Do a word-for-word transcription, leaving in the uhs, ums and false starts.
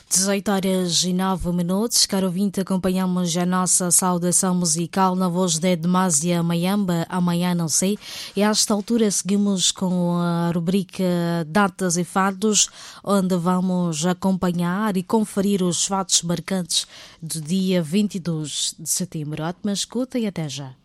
dezoito horas e nove minutos, caro ouvinte, acompanhamos a nossa saudação musical na voz de Demasia Mayamba, Amanhã Não Sei, e a esta altura seguimos com a rubrica Datas e Fatos, onde vamos acompanhar e conferir os fatos marcantes do dia vinte e dois de setembro. Ótima escuta e até já.